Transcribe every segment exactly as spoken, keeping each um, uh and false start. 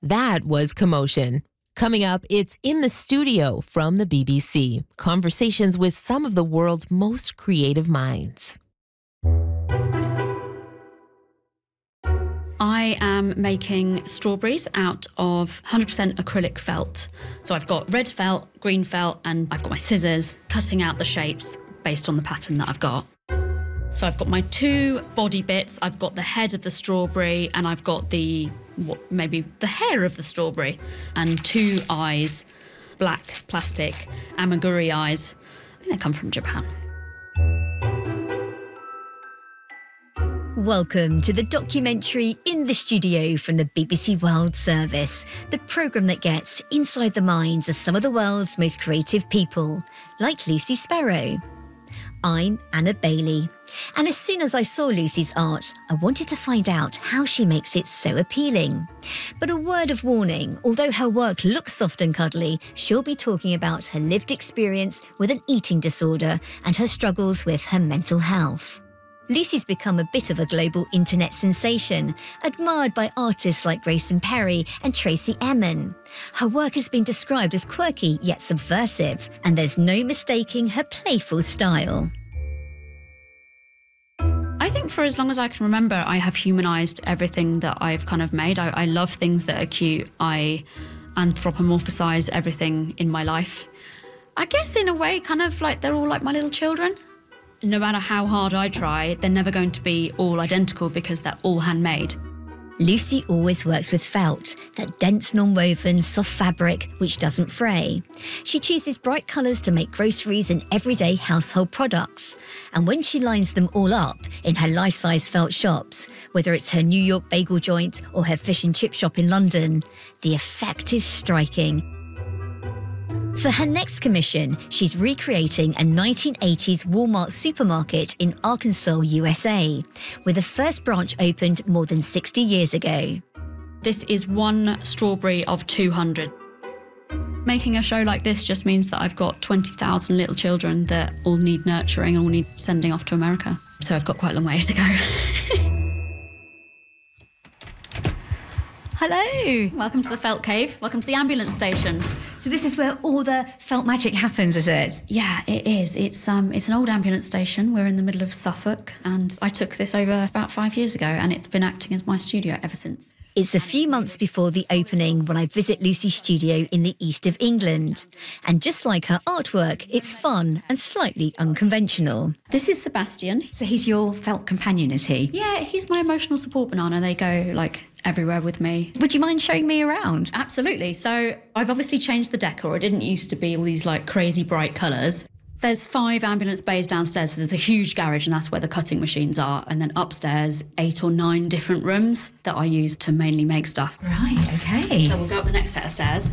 That was Commotion. Coming up, it's In the Studio from the B B C. Conversations with some of the world's most creative minds. I am making strawberries out of one hundred percent acrylic felt. So I've got red felt, green felt, and I've got my scissors cutting out the shapes based on the pattern that I've got. So I've got my two body bits, I've got the head of the strawberry, and I've got the, what, maybe the hair of the strawberry, and two eyes, black plastic amaguri eyes. I think they come from Japan. Welcome to the documentary In the Studio from the B B C World Service, the programme that gets inside the minds of some of the world's most creative people, like Lucy Sparrow. I'm Anna Bailey, and as soon as I saw Lucy's art, I wanted to find out how she makes it so appealing. But a word of warning, although her work looks soft and cuddly, she'll be talking about her lived experience with an eating disorder and her struggles with her mental health. Lucy's become a bit of a global internet sensation, admired by artists like Grayson Perry and Tracy Emin. Her work has been described as quirky yet subversive, and there's no mistaking her playful style. I think for as long as I can remember, I have humanised everything that I've kind of made. I, I love things that are cute. I anthropomorphise everything in my life. I guess in a way, kind of like they're all like my little children. No matter how hard I try, they're never going to be all identical because they're all handmade. Lucy always works with felt, that dense non-woven soft fabric which doesn't fray. She chooses bright colours to make groceries and everyday household products. And when she lines them all up in her life-size felt shops, whether it's her New York bagel joint or her fish and chip shop in London, the effect is striking. For her next commission, she's recreating a nineteen eighties Walmart supermarket in Arkansas, U S A, where the first branch opened more than sixty years ago. This is one strawberry of two hundred. Making a show like this just means that I've got twenty thousand little children that all need nurturing and all need sending off to America. So I've got quite a long way to go. Hello. Welcome to the Felt Cave. Welcome to the ambulance station. So this is where all the felt magic happens, is it? Yeah, it is. It's um, it's an old ambulance station. We're in the middle of Suffolk, and I took this over about five years ago, and it's been acting as my studio ever since. It's a few months before the opening when I visit Lucy's studio in the east of England. And just like her artwork, it's fun and slightly unconventional. This is Sebastian. So he's your felt companion, is he? Yeah, he's my emotional support banana. They go, like, everywhere with me. Would you mind showing me around? Absolutely. So I've obviously changed the decor. It didn't used to be all these, like, crazy bright colours. There's five ambulance bays downstairs, so there's a huge garage, and that's where the cutting machines are. And then upstairs, eight or nine different rooms that I use to mainly make stuff. Right, okay. So we'll go up the next set of stairs.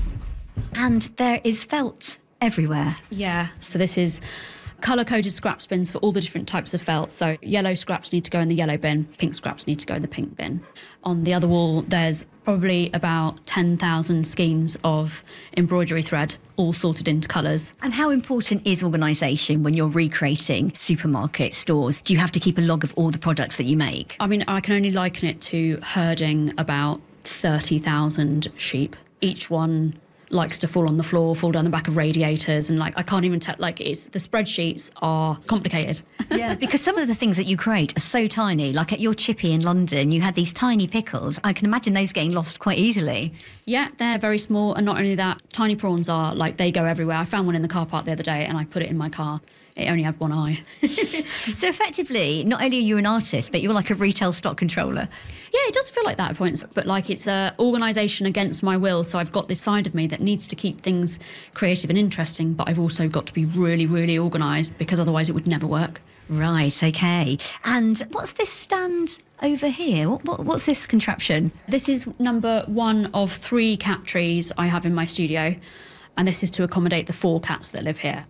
And there is felt everywhere. Yeah, so this is colour-coded scrap bins for all the different types of felt. So yellow scraps need to go in the yellow bin, pink scraps need to go in the pink bin. On the other wall, there's probably about ten thousand skeins of embroidery thread, all sorted into colours. And how important is organisation when you're recreating supermarket stores? Do you have to keep a log of all the products that you make? I mean, I can only liken it to herding about thirty thousand sheep. Each one likes to fall on the floor, fall down the back of radiators, and like I can't even tell, like it's the spreadsheets are complicated. Yeah, because some of the things that you create are so tiny. Like at your chippy in London, you had these tiny pickles. I can imagine those getting lost quite easily. Yeah, they're very small, and not only that, tiny prawns are like they go everywhere. I found one in the car park the other day and I put it in my car. It only had one eye. So effectively, not only are you an artist, but you're like a retail stock controller. Yeah, it does feel like that at points, but like it's an organisation against my will. So I've got this side of me that needs to keep things creative and interesting, but I've also got to be really, really organised because otherwise it would never work. Right, OK. And what's this stand over here? What, what, what's this contraption? This is number one of three cat trees I have in my studio. And this is to accommodate the four cats that live here.